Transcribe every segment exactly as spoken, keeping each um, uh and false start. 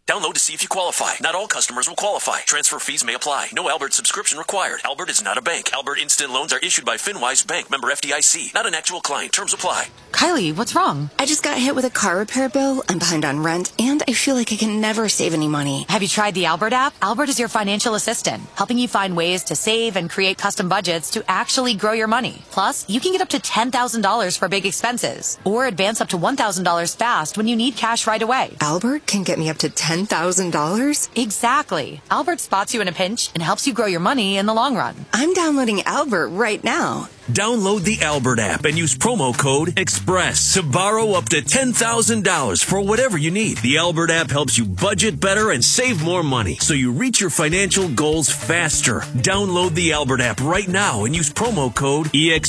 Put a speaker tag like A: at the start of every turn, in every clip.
A: Download to see if you qualify. Not all customers will qualify. Transfer fees may apply. No Albert subscription required. Albert is not a bank. Albert Instant Loans are issued by FinWise Bank, member F D I C. Not an actual client. Terms apply.
B: Kylie, what's wrong?
C: I just got hit with a car repair bill. I'm behind on rent, and I feel like I can never save any money.
B: Have you tried the Albert app? Albert is your financial assistant, helping you find ways to save and create custom budgets to actually grow your money. Plus, you can get up to ten thousand dollars for big expenses, or advance up to one thousand dollars fast when you need cash right away.
C: Albert can get me up to ten thousand dollars?
B: Exactly. Albert spots you in a pinch and helps you grow your money in the long run.
C: I'm downloading Albert right now.
D: Download the Albert app and use promo code EXPRESS to borrow up to ten thousand dollars for whatever you need. The Albert app helps you budget better and save more money so you reach your financial goals faster. Download the Albert app right now and use promo code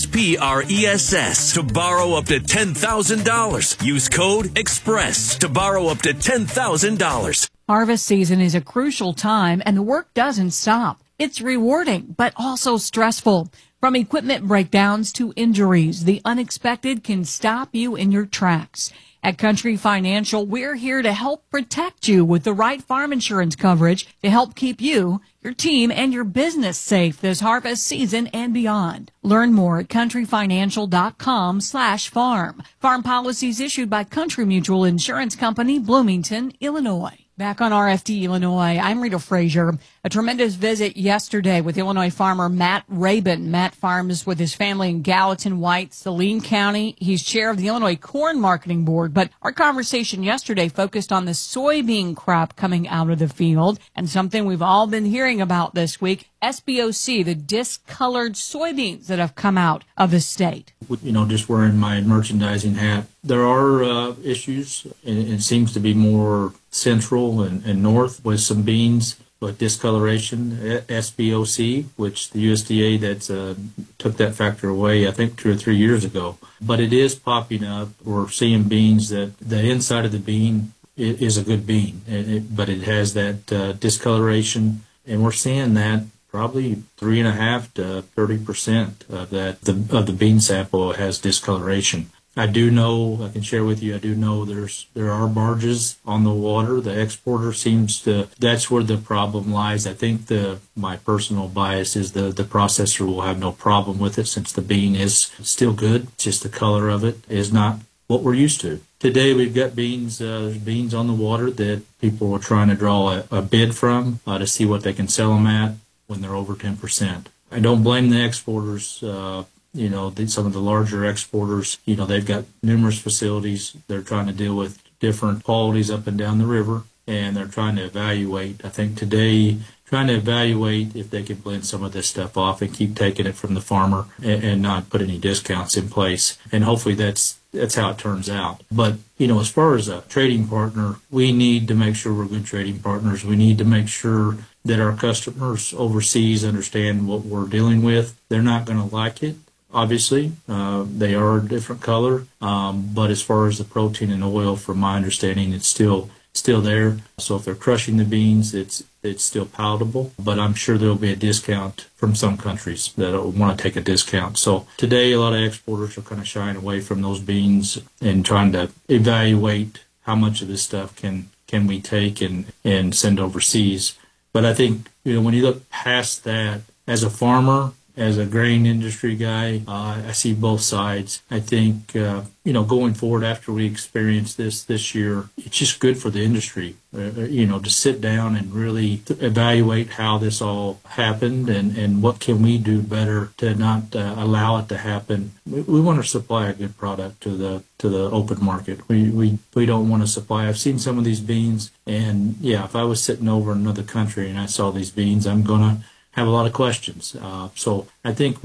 D: EXPRESS to borrow up to ten thousand dollars. Use code EXPRESS to borrow up to ten thousand dollars.
E: Harvest season is a crucial time, and the work doesn't stop. It's rewarding, but also stressful. From equipment breakdowns to injuries, the unexpected can stop you in your tracks. At Country Financial, we're here to help protect you with the right farm insurance coverage to help keep you, your team, and your business safe this harvest season and beyond. Learn more at countryfinancial.com slash farm. Farm policies issued by Country Mutual Insurance Company, Bloomington, Illinois. Back on R F D Illinois, I'm Rita Frazier. A tremendous visit yesterday with Illinois farmer Matt Rabin. Matt farms with his family in Gallatin, White, Saline County. He's chair of the Illinois Corn Marketing Board. But our conversation yesterday focused on the soybean crop coming out of the field and something we've all been hearing about this week, S B O C, the discolored soybeans that have come out of the state.
F: You know, just wearing my merchandising hat, there are uh, issues, and it seems to be more central and, and north with some beans, but discoloration, S B O C, which the U S D A that's uh, took that factor away, I think, two or three years ago. But it is popping up. We're seeing beans that the inside of the bean is a good bean, it, but it has that uh, discoloration, and we're seeing that probably three and a half to thirty percent of that the, of the bean sample has discoloration. I do know, I can share with you, I do know there's there are barges on the water. The exporter seems to, that's where the problem lies. I think the my personal bias is the, the processor will have no problem with it since the bean is still good. It's just the color of it is not what we're used to. Today we've got beans, uh, there's beans on the water that people are trying to draw a, a bid from uh, to see what they can sell them at when they're over ten percent. I don't blame the exporters. Uh, You know, some of the larger exporters, you know, they've got numerous facilities. They're trying to deal with different qualities up and down the river, and they're trying to evaluate. I think today, trying to evaluate if they can blend some of this stuff off and keep taking it from the farmer and, and not put any discounts in place. And hopefully that's that's how it turns out. But, you know, as far as a trading partner, we need to make sure we're good trading partners. We need to make sure that our customers overseas understand what we're dealing with. They're not going to like it. Obviously, uh, they are a different color, um, but as far as the protein and oil, from my understanding, it's still still there. So if they're crushing the beans, it's it's still palatable. But I'm sure there'll be a discount from some countries that want to take a discount. So today, a lot of exporters are kind of shying away from those beans and trying to evaluate how much of this stuff can can we take and and send overseas. But I think, you know, when you look past that, as a farmer, as a grain industry guy, uh, I see both sides. I think, uh, you know, going forward after we experience this this year, it's just good for the industry, uh, you know, to sit down and really evaluate how this all happened and, and what can we do better to not uh, allow it to happen. We, we want to supply a good product to the to the open market. We, we, we don't want to supply. I've seen some of these beans, and, yeah, if I was sitting over in another country and I saw these beans, I'm going to have a lot of questions. Uh, so I think